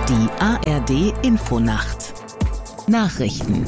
Die ARD Infonacht Nachrichten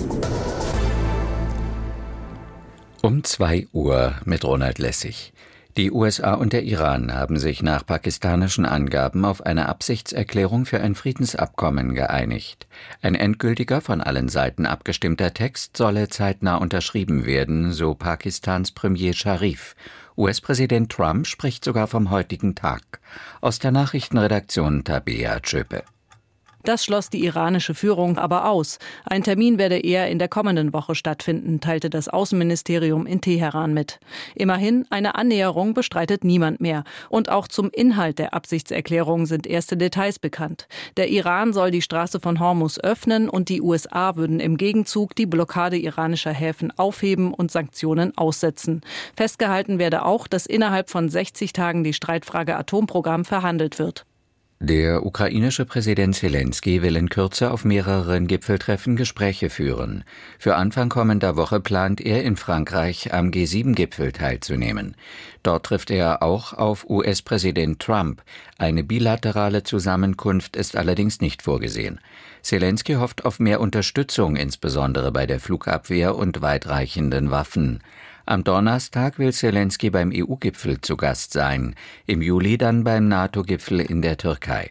Um 2 Uhr mit Ronald Lessig. Die USA und der Iran haben sich nach pakistanischen Angaben auf eine Absichtserklärung für ein Friedensabkommen geeinigt. Ein endgültiger, von allen Seiten abgestimmter Text solle zeitnah unterschrieben werden, so Pakistans Premier Sharif. US-Präsident Trump spricht sogar vom heutigen Tag. Aus der Nachrichtenredaktion Tabea Tschöpe. Das schloss die iranische Führung aber aus. Ein Termin werde eher in der kommenden Woche stattfinden, teilte das Außenministerium in Teheran mit. Immerhin, eine Annäherung bestreitet niemand mehr. Und auch zum Inhalt der Absichtserklärung sind erste Details bekannt. Der Iran soll die Straße von Hormuz öffnen und die USA würden im Gegenzug die Blockade iranischer Häfen aufheben und Sanktionen aussetzen. Festgehalten werde auch, dass innerhalb von 60 Tagen die Streitfrage Atomprogramm verhandelt wird. Der ukrainische Präsident Selenskyj will in Kürze auf mehreren Gipfeltreffen Gespräche führen. Für Anfang kommender Woche plant er, in Frankreich am G7-Gipfel teilzunehmen. Dort trifft er auch auf US-Präsident Trump. Eine bilaterale Zusammenkunft ist allerdings nicht vorgesehen. Selenskyj hofft auf mehr Unterstützung, insbesondere bei der Flugabwehr und weitreichenden Waffen. Am Donnerstag will Selenskyj beim EU-Gipfel zu Gast sein, im Juli dann beim NATO-Gipfel in der Türkei.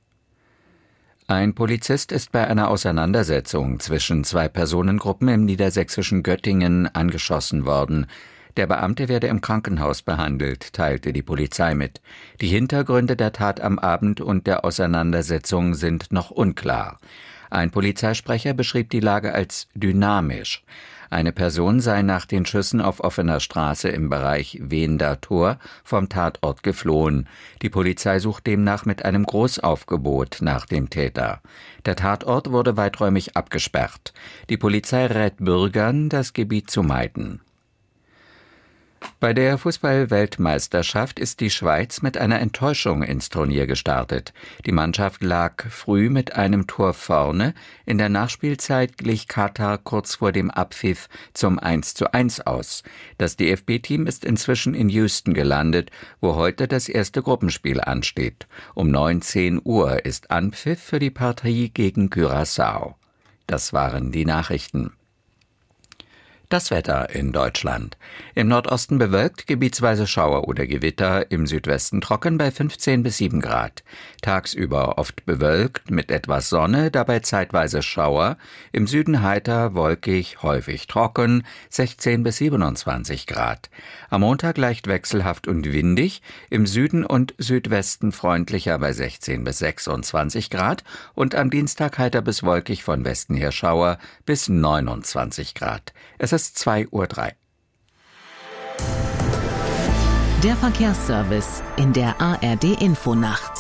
Ein Polizist ist bei einer Auseinandersetzung zwischen 2 Personengruppen im niedersächsischen Göttingen angeschossen worden. Der Beamte werde im Krankenhaus behandelt, teilte die Polizei mit. Die Hintergründe der Tat am Abend und der Auseinandersetzung sind noch unklar. Ein Polizeisprecher beschrieb die Lage als dynamisch. Eine Person sei nach den Schüssen auf offener Straße im Bereich Wehender Tor vom Tatort geflohen. Die Polizei sucht demnach mit einem Großaufgebot nach dem Täter. Der Tatort wurde weiträumig abgesperrt. Die Polizei rät Bürgern, das Gebiet zu meiden. Bei der Fußball-Weltmeisterschaft ist die Schweiz mit einer Enttäuschung ins Turnier gestartet. Die Mannschaft lag früh mit einem Tor vorne. In der Nachspielzeit glich Katar kurz vor dem Abpfiff zum 1:1 aus. Das DFB-Team ist inzwischen in Houston gelandet, wo heute das erste Gruppenspiel ansteht. Um 19 Uhr ist Anpfiff für die Partie gegen Curaçao. Das waren die Nachrichten. Das Wetter in Deutschland. Im Nordosten bewölkt, gebietsweise Schauer oder Gewitter, im Südwesten trocken bei 15 bis 7 Grad. Tagsüber oft bewölkt mit etwas Sonne, dabei zeitweise Schauer. Im Süden heiter, wolkig, häufig trocken, 16 bis 27 Grad. Am Montag leicht wechselhaft und windig, im Süden und Südwesten freundlicher bei 16 bis 26 Grad und am Dienstag heiter bis wolkig von Westen her Schauer bis 29 Grad. Es ist 2:03 Uhr. Der Verkehrsservice in der ARD Infonacht.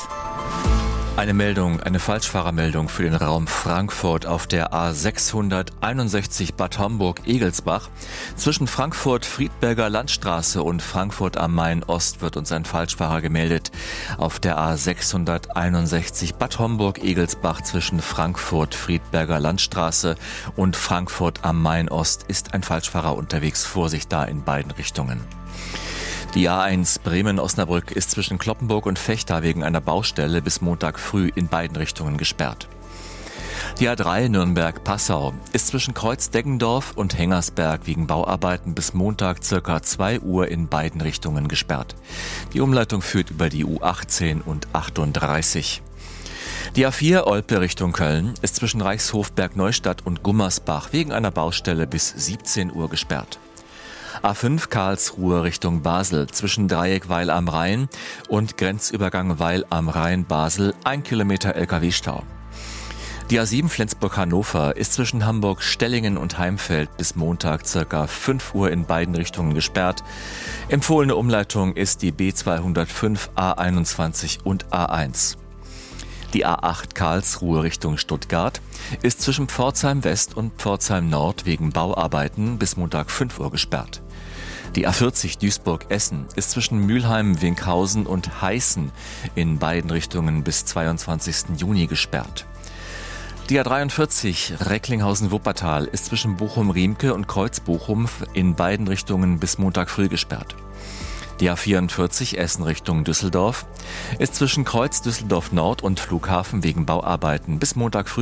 Eine Falschfahrermeldung für den Raum Frankfurt auf der A661 Bad Homburg-Egelsbach. Zwischen Frankfurt-Friedberger Landstraße und Frankfurt am Main-Ost wird uns ein Falschfahrer gemeldet. Auf der A661 Bad Homburg-Egelsbach zwischen Frankfurt-Friedberger Landstraße und Frankfurt am Main-Ost ist ein Falschfahrer unterwegs. Vorsicht da in beiden Richtungen. Die A1 Bremen-Osnabrück ist zwischen Cloppenburg und Vechta wegen einer Baustelle bis Montag früh in beiden Richtungen gesperrt. Die A3 Nürnberg-Passau ist zwischen Kreuz-Deggendorf und Hengersberg wegen Bauarbeiten bis Montag ca. 2 Uhr in beiden Richtungen gesperrt. Die Umleitung führt über die U18 und 38. Die A4 Olpe Richtung Köln ist zwischen Reichshofberg-Neustadt und Gummersbach wegen einer Baustelle bis 17 Uhr gesperrt. A5 Karlsruhe Richtung Basel zwischen Dreieck Weil am Rhein und Grenzübergang Weil am Rhein Basel 1 Kilometer LKW-Stau. Die A7 Flensburg-Hannover ist zwischen Hamburg-Stellingen und Heimfeld bis Montag ca. 5 Uhr in beiden Richtungen gesperrt. Empfohlene Umleitung ist die B205, A21 und A1. Die A8 Karlsruhe Richtung Stuttgart ist zwischen Pforzheim West und Pforzheim Nord wegen Bauarbeiten bis Montag 5 Uhr gesperrt. Die A40 Duisburg-Essen ist zwischen Mülheim, Winkhausen und Heißen in beiden Richtungen bis 22. Juni gesperrt. Die A43 Recklinghausen-Wuppertal ist zwischen Bochum-Riemke und Kreuz-Bochum in beiden Richtungen bis Montag früh gesperrt. Die A44 Essen Richtung Düsseldorf ist zwischen Kreuz Düsseldorf Nord und Flughafen wegen Bauarbeiten bis Montag früh